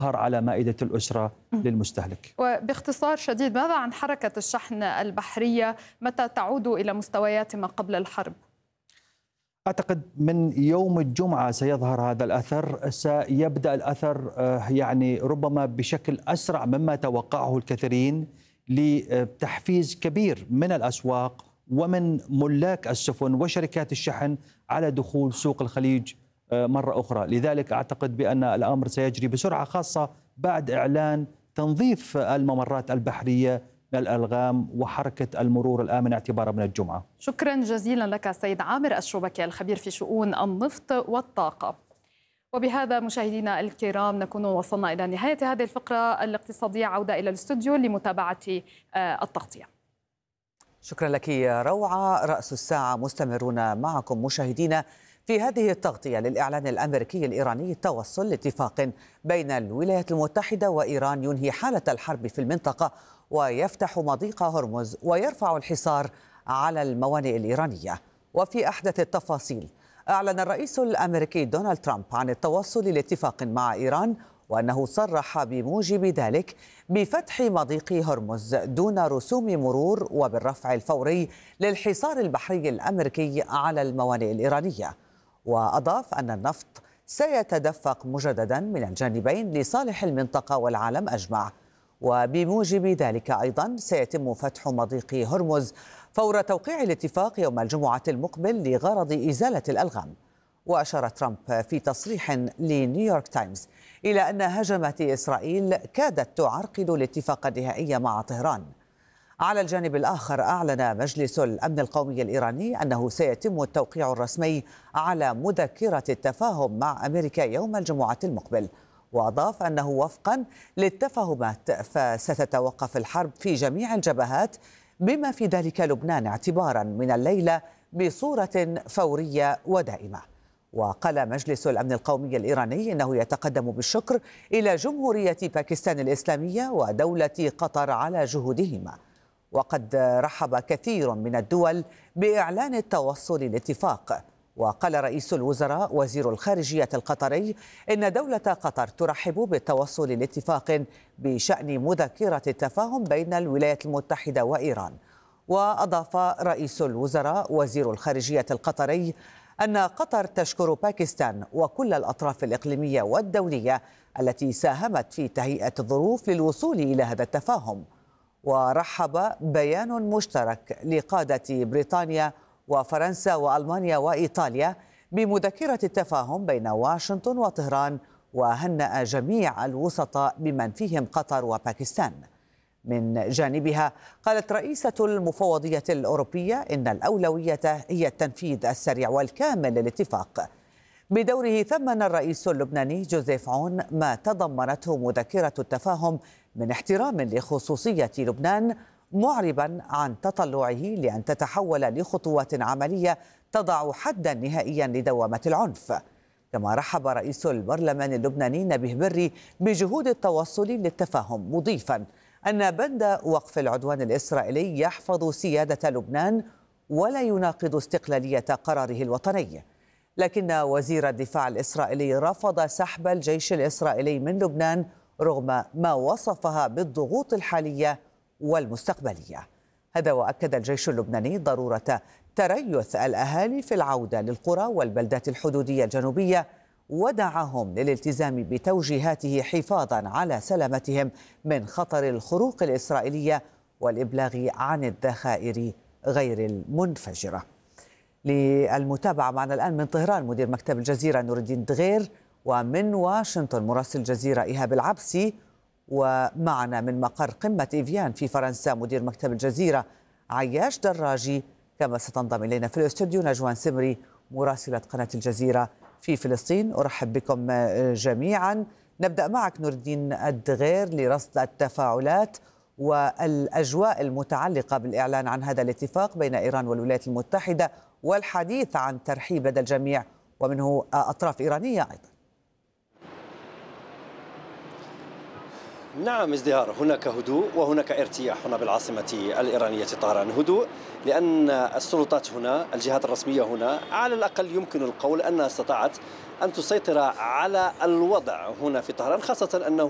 على مائدة الأسرة للمستهلك. وباختصار شديد، ماذا عن حركة الشحن البحرية؟ متى تعود إلى مستويات ما قبل الحرب؟ أعتقد من يوم الجمعة سيظهر هذا الأثر، سيبدأ الأثر يعني ربما بشكل أسرع مما توقعه الكثيرين، لتحفيز كبير من الأسواق ومن ملاك السفن وشركات الشحن على دخول سوق الخليج مرة أخرى. لذلك أعتقد بأن الأمر سيجري بسرعة، خاصة بعد إعلان تنظيف الممرات البحرية من الألغام وحركة المرور الآمن اعتبارا من الجمعة. شكرا جزيلا لك سيد عامر الشوبكي، الخبير في شؤون النفط والطاقة. وبهذا مشاهدينا الكرام نكون وصلنا إلى نهاية هذه الفقرة الاقتصادية. عودة إلى الاستوديو لمتابعة التغطية. شكرا لك يا روعة. رأس الساعة مستمرون معكم مشاهدينا في هذه التغطية للإعلان الأمريكي الإيراني التوصل لاتفاق بين الولايات المتحدة وإيران ينهي حالة الحرب في المنطقة ويفتح مضيق هرمز ويرفع الحصار على الموانئ الإيرانية. وفي أحدث التفاصيل، أعلن الرئيس الأمريكي دونالد ترامب عن التوصل لاتفاق مع إيران، وأنه صرح بموجب ذلك بفتح مضيق هرمز دون رسوم مرور وبالرفع الفوري للحصار البحري الأمريكي على الموانئ الإيرانية. وأضاف أن النفط سيتدفق مجددا من الجانبين لصالح المنطقة والعالم أجمع. وبموجب ذلك أيضا سيتم فتح مضيق هرمز فور توقيع الاتفاق يوم الجمعة المقبل لغرض إزالة الألغام. وأشار ترامب في تصريح لنيويورك تايمز إلى أن هجمات إسرائيل كادت تعرقل الاتفاق النهائي مع طهران. على الجانب الآخر، أعلن مجلس الأمن القومي الإيراني أنه سيتم التوقيع الرسمي على مذكرة التفاهم مع أمريكا يوم الجمعة المقبل. وأضاف أنه وفقا للتفاهمات فستتوقف الحرب في جميع الجبهات بما في ذلك لبنان اعتبارا من الليلة بصورة فورية ودائمة. وقال مجلس الأمن القومي الإيراني إنه يتقدم بالشكر إلى جمهورية باكستان الإسلامية ودولة قطر على جهودهما. وقد رحب كثير من الدول بإعلان التوصل للاتفاق. وقال رئيس الوزراء وزير الخارجية القطري إن دولة قطر ترحب بالتوصل لاتفاق بشأن مذكرة التفاهم بين الولايات المتحدة وإيران. وأضاف رئيس الوزراء وزير الخارجية القطري أن قطر تشكر باكستان وكل الأطراف الإقليمية والدولية التي ساهمت في تهيئة الظروف للوصول إلى هذا التفاهم. ورحب بيان مشترك لقادة بريطانيا وفرنسا وألمانيا وإيطاليا بمذكرة التفاهم بين واشنطن وطهران، وهنأ جميع الوسطاء بمن فيهم قطر وباكستان. من جانبها قالت رئيسة المفوضية الأوروبية إن الأولوية هي التنفيذ السريع والكامل للاتفاق. بدوره ثمن الرئيس اللبناني جوزيف عون ما تضمنته مذكرة التفاهم من احترام لخصوصية لبنان، معربا عن تطلعه لأن تتحول لخطوات عملية تضع حدا نهائيا لدوامة العنف. كما رحب رئيس البرلمان اللبناني نبيه بري بجهود التوصل للتفاهم، مضيفا أن بند وقف العدوان الإسرائيلي يحفظ سيادة لبنان ولا يناقض استقلالية قراره الوطني. لكن وزير الدفاع الإسرائيلي رفض سحب الجيش الإسرائيلي من لبنان رغم ما وصفها بالضغوط الحالية والمستقبلية. هذا وأكد الجيش اللبناني ضرورة تريث الأهالي في العودة للقرى والبلدات الحدودية الجنوبية، ودعاهم للالتزام بتوجيهاته حفاظا على سلامتهم من خطر الخروق الإسرائيلية والإبلاغ عن الذخائر غير المنفجرة. للمتابعة معنا الآن من طهران مدير مكتب الجزيرة نور الدين دغير، ومن واشنطن مراسل الجزيرة إيهاب العبسي، ومعنا من مقر قمة إيفيان في فرنسا مدير مكتب الجزيرة عياش دراجي، كما ستنضم إلينا في الاستوديو نجوان سمري مراسلة قناة الجزيرة في فلسطين. أرحب بكم جميعا. نبدأ معك نور الدين الدغير لرصد التفاعلات والأجواء المتعلقة بالإعلان عن هذا الاتفاق بين إيران والولايات المتحدة، والحديث عن ترحيب لدى الجميع ومنه أطراف إيرانية أيضا. نعم ازدهار، هناك هدوء وهناك ارتياح هنا بالعاصمة الإيرانية طهران. هدوء لأن السلطات هنا، الجهات الرسمية هنا على الأقل يمكن القول أنها استطاعت أن تسيطر على الوضع هنا في طهران، خاصة أنه